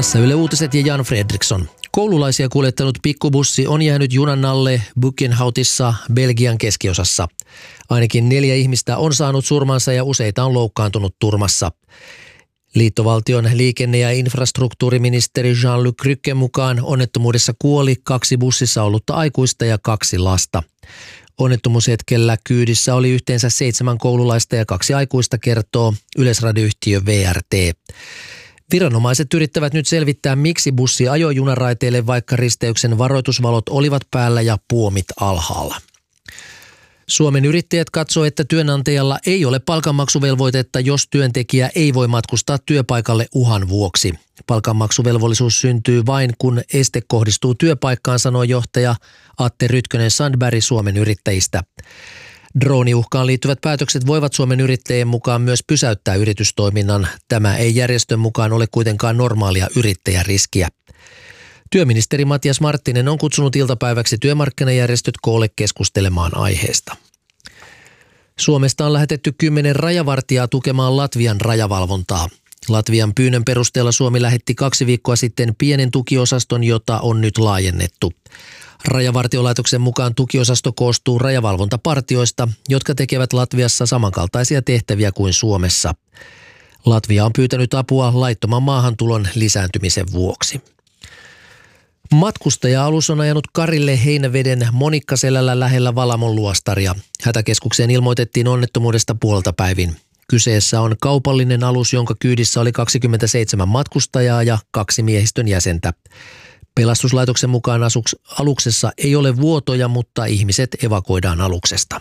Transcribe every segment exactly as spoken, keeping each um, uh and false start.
Tässä Yle Uutiset ja Jan Fredriksson. Koululaisia kuljettanut pikkubussi on jäänyt junan alle Buchenhautissa Belgian keskiosassa. Ainakin neljä ihmistä on saanut surmansa ja useita on loukkaantunut turmassa. Liittovaltion liikenne- ja infrastruktuuriministeri Jean-Luc Crucken mukaan onnettomuudessa kuoli kaksi bussissa ollutta aikuista ja kaksi lasta. Onnettomuushetkellä kyydissä oli yhteensä seitsemän koululaista ja kaksi aikuista, kertoo yleisradioyhtiö V R T. Viranomaiset yrittävät nyt selvittää, miksi bussi ajoi junaraiteille, vaikka risteyksen varoitusvalot olivat päällä ja puomit alhaalla. Suomen Yrittäjät katsoo, että työnantajalla ei ole palkanmaksuvelvoitetta, jos työntekijä ei voi matkustaa työpaikalle uhan vuoksi. Palkanmaksuvelvollisuus syntyy vain, kun este kohdistuu työpaikkaan, sanoi johtaja Atte Rytkönen-Sandberg Suomen Yrittäjistä. Drooniuhkaan liittyvät päätökset voivat Suomen Yrittäjien mukaan myös pysäyttää yritystoiminnan. Tämä ei järjestön mukaan ole kuitenkaan normaalia yrittäjäriskiä. Työministeri Matias Marttinen on kutsunut iltapäiväksi työmarkkinajärjestöt koolle keskustelemaan aiheesta. Suomesta on lähetetty kymmenen rajavartijaa tukemaan Latvian rajavalvontaa. Latvian pyynnön perusteella Suomi lähetti kaksi viikkoa sitten pienen tukiosaston, jota on nyt laajennettu. Rajavartiolaitoksen mukaan tukiosasto koostuu rajavalvontapartioista, jotka tekevät Latviassa samankaltaisia tehtäviä kuin Suomessa. Latvia on pyytänyt apua laittoman maahantulon lisääntymisen vuoksi. Matkustaja-alus on ajanut Karille Heinäveden Monikkaselällä lähellä Valamon luostaria. Hätäkeskukseen ilmoitettiin onnettomuudesta puolta päivin. Kyseessä on kaupallinen alus, jonka kyydissä oli kaksikymmentäseitsemän matkustajaa ja kaksi miehistön jäsentä. Pelastuslaitoksen mukaan aluksessa ei ole vuotoja, mutta ihmiset evakuoidaan aluksesta.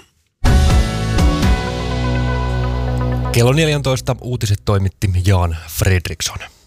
Kello neljätoista uutiset toimitti Jan Fredriksson.